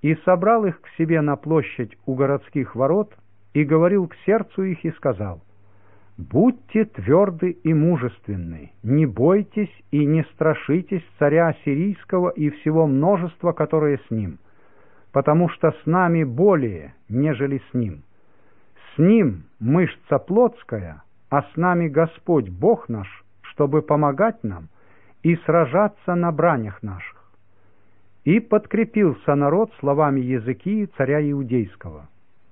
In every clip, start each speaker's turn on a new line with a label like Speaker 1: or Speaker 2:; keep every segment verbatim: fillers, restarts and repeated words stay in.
Speaker 1: и собрал их к себе на площадь у городских ворот, и говорил к сердцу их, и сказал: «Будьте тверды и мужественны, не бойтесь и не страшитесь царя Ассирийского и всего множества, которое с ним, потому что с нами более, нежели с ним. С ним мышца плотская, а с нами Господь Бог наш, чтобы помогать нам и сражаться на бранях наших». И подкрепился народ словами Езекии, царя Иудейского.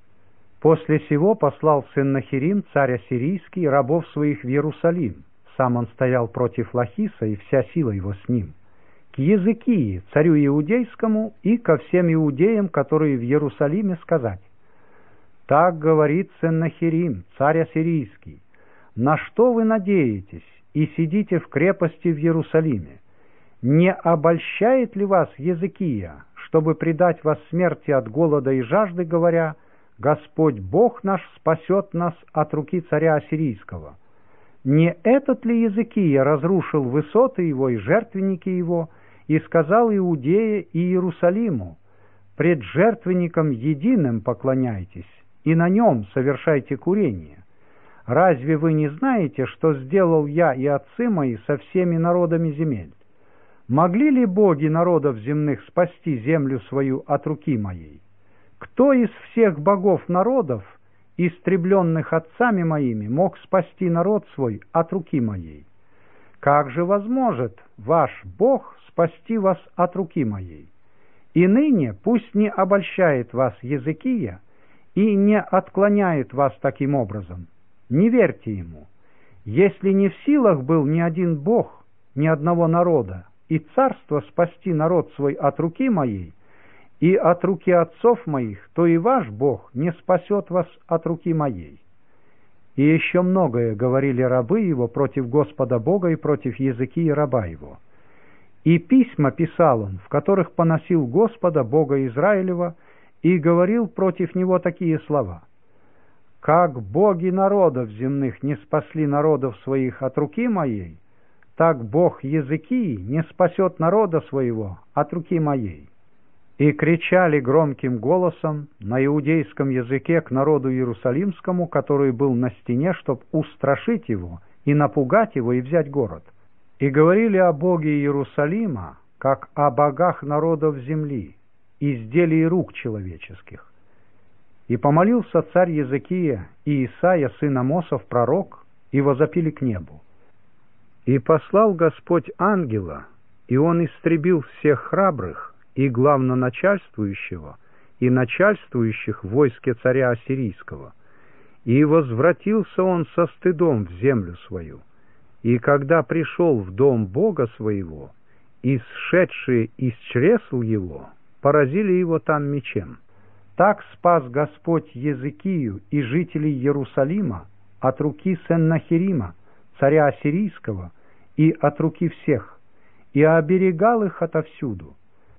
Speaker 1: После сего послал Сеннахерим, царь ассирийский, рабов своих в Иерусалим. Сам он стоял против Лахиса, и вся сила его с ним. К Езекии, царю Иудейскому, и ко всем иудеям, которые в Иерусалиме, сказать: «Так говорит Сеннахерим, царь ассирийский: на что вы надеетесь и сидите в крепости в Иерусалиме? Не обольщает ли вас Езекия, чтобы предать вас смерти от голода и жажды, говоря: Господь Бог наш спасет нас от руки царя ассирийского? Не этот ли Езекия разрушил высоты его и жертвенники его, и сказал Иудее и Иерусалиму: пред жертвенником единым поклоняйтесь, и на нем совершайте курение? Разве вы не знаете, что сделал я и отцы мои со всеми народами земель? Могли ли боги народов земных спасти землю свою от руки моей? Кто из всех богов народов, истребленных отцами моими, мог спасти народ свой от руки моей? Как же возможет ваш Бог спасти вас от руки моей? И ныне пусть не обольщает вас Езекия и не отклоняет вас таким образом. Не верьте ему. Если не в силах был ни один бог, ни одного народа и царство спасти народ свой от руки моей и от руки отцов моих, то и ваш Бог не спасет вас от руки моей». И еще многое говорили рабы его против Господа Бога и против Езекии раба его. И письма писал он, в которых поносил Господа Бога Израилева, и говорил против него такие слова: «Как боги народов земных не спасли народов своих от руки моей, так Бог Езекии не спасет народа своего от руки моей». И кричали громким голосом на иудейском языке к народу иерусалимскому, который был на стене, чтобы устрашить его и напугать его и взять город. И говорили о Боге Иерусалима, как о богах народов земли, изделий рук человеческих. И помолился царь Езекия и Исаия, сын Амосов, пророк, и возопили к небу. И послал Господь ангела, и он истребил всех храбрых, и главноначальствующего, и начальствующих в войске царя ассирийского. И возвратился он со стыдом в землю свою. И когда пришел в дом Бога своего, и сшедшие из чресл его поразили его там мечем. Так спас Господь Езекию и жителей Иерусалима от руки Сеннахерима, царя ассирийского, и от руки всех, и оберегал их отовсюду.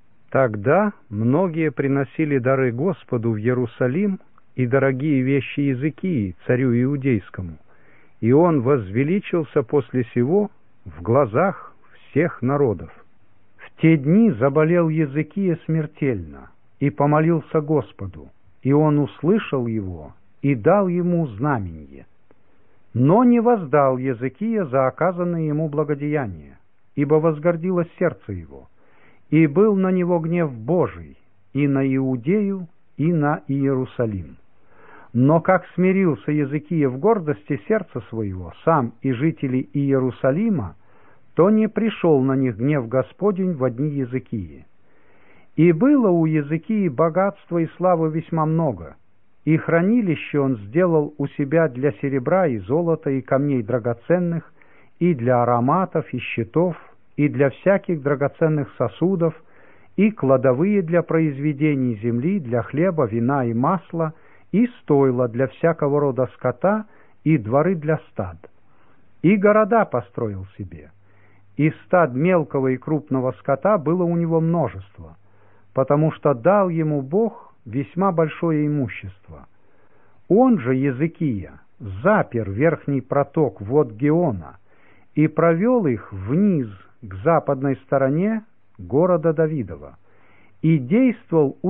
Speaker 1: Тогда многие приносили дары Господу в Иерусалим и дорогие вещи Езекии, царю иудейскому, и он возвеличился после сего в глазах всех народов. В те дни заболел Езекия смертельно, и помолился Господу, и он услышал его, и дал ему знаменье. Но не воздал Езекия за оказанное ему благодеяние, ибо возгордилось сердце его, и был на него гнев Божий и на Иудею, и на Иерусалим. Но как смирился Езекия в гордости сердца своего, сам и жители Иерусалима, то не пришел на них гнев Господень во дни Езекии. И было у Езекии богатства и славы весьма много, и хранилище он сделал у себя для серебра и золота и камней драгоценных, и для ароматов и щитов, и для всяких драгоценных сосудов, и кладовые для произведений земли, для хлеба, вина и масла, и стойла для всякого рода скота, и дворы для стад. И города построил себе. И стад мелкого и крупного скота было у него множество, потому что дал ему Бог весьма большое имущество. Он же, Езекия, запер верхний проток вод Геона и провел их вниз к западной стороне города Давидова, и действовал